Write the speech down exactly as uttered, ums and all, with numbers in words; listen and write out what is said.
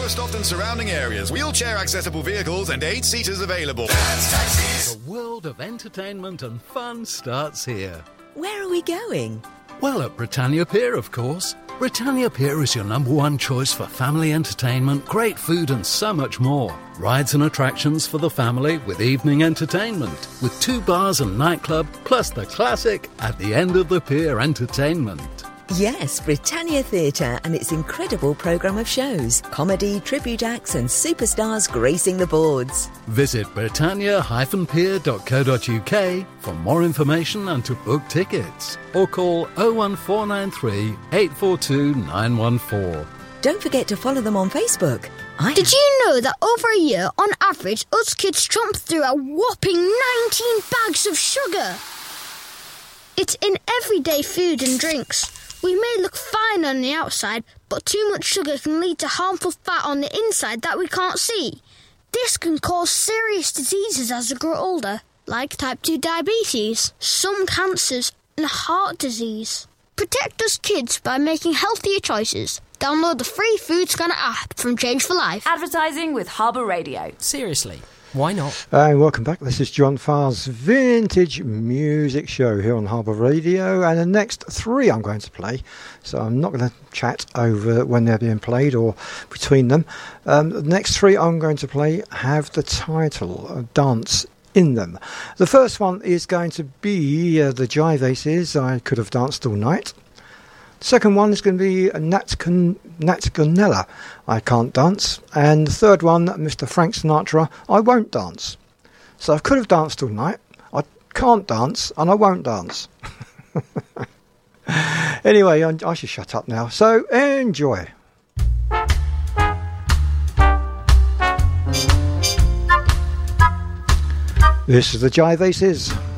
Lowestoft and surrounding areas. Wheelchair accessible vehicles and eight seaters available. Dad's Taxis. The world of entertainment and fun starts here. Where are we going? Well, at Britannia Pier, of course. Britannia Pier is your number one choice for family entertainment, great food and so much more. Rides and attractions for the family with evening entertainment, with two bars and nightclub, plus the classic At the End of the Pier entertainment. Yes, Britannia Theatre and its incredible programme of shows, comedy, tribute acts and superstars gracing the boards. Visit britannia dash pier dot co dot uk for more information and to book tickets. Or call oh one four nine three, eight four two, nine one four. Don't forget to follow them on Facebook. I Did you know that over a year, on average, us kids chomp through a whopping nineteen bags of sugar? It's in everyday food and drinks. We may look fine on the outside, but too much sugar can lead to harmful fat on the inside that we can't see. This can cause serious diseases as we grow older, like type two diabetes, some cancers, and heart disease. Protect us kids by making healthier choices. Download the free Food Scanner app from Change for Life. Advertising with Harbour Radio. Seriously, why not? And welcome back. This is John Farr's Vintage Music Show here on Harbour Radio. And the next three I'm going to play, so I'm not going to chat over when they're being played or between them. Um, the next three I'm going to play have the title of Dance in them. The first one is going to be uh, the Jive Aces, I Could Have Danced All Night. The second one is going to be Nat, Con- Nat Gonella, I Can't Dance. And the third one, Mister Frank Sinatra, I Won't Dance. So I could have danced all night, I can't dance, and I won't dance. Anyway, I, I should shut up now. So enjoy. This is the Jive Aces.